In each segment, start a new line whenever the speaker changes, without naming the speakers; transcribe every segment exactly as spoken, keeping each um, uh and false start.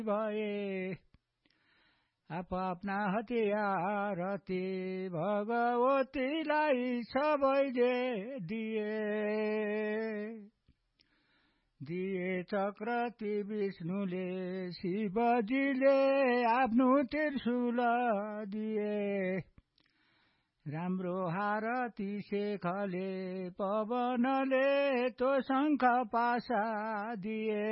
भए आफ्ना हतियारती भगवतीलाई सबैले दिए दिए चक्रती विष्णुले शिवजीले आफ्नो त्रिशूल दिए राम्रो हारती शेखले पवनले तो शङ्ख पासा दिए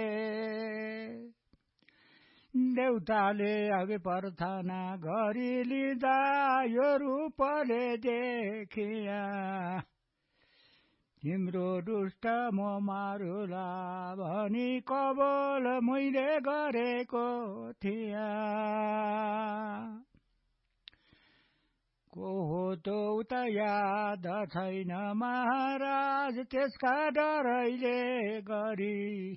देउताले अघि प्रार्थना गरी लिँदा यो रूपले देखिया तिम्रो दुष्ट म मारुला भनी कबोल मैले गरेको थिया को हो त उता याद छैन महाराज त्यसका डरैले गरी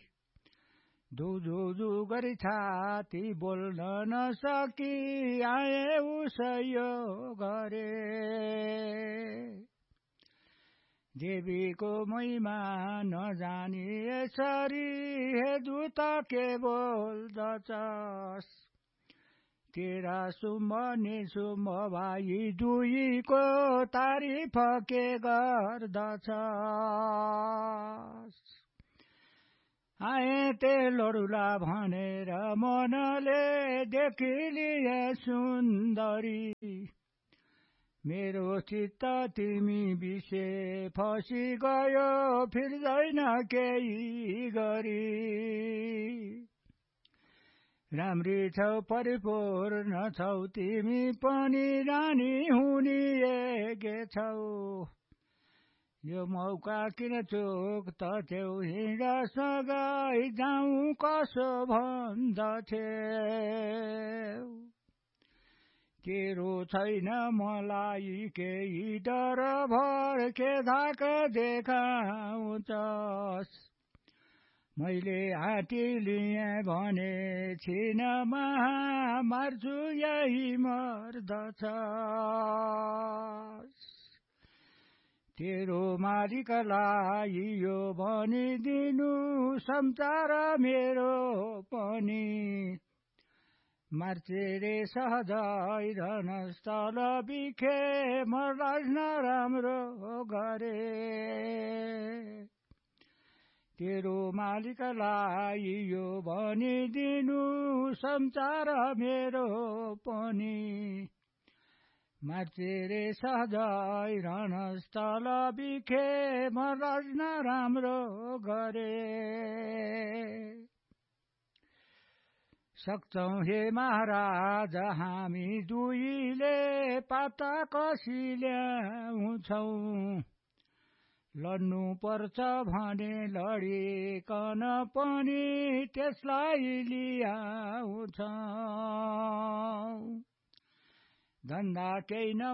दुजु गरी छाती बोल्न नसकी आए उसयो गरे देवीको महिमा नजानी यसरी हे दूत के बोल्दछस् तेरा सुम्ब निसुम्ब भाइ दुईको तारिफ के गर्दछस् आए ते लडुला भनेर मनले देखिलिए सुन्दरी मेरो चित्त तिमी विषे फसी गयो फिर्दैन केही गरी राम्री छौ परिपूर्ण छौ तिमी पनि रानी हुनी एके छौ यो मौका किन चोक त छेउ हिँड सँगै जाउँ कसो भन्दछेउ तेरो छैन मलाई केही डर भर के धाक देखाउँछस् मैले हाती लिएँ भने छिनमा मार्छु यही मर्दछस् तेरो मालिकलाई यो भनिदिनु समाचार मेरो पनि मार्चेरे सहजै रनस्थल बिखे मर्लास नराम्रो गरे तेरो मालिकलाई यो भनिदिनु समाचार मेरो पनि मार्चेरे सहजै रणस्थल बिखे मर्लास नराम्रो गरे सक्छौ हे महाराज हामी दुईले पाता कसी ल्याउँछौ लड्नु पर्छ भने लडिकन पनि त्यसलाई लियाउँछौ धन्दा केही न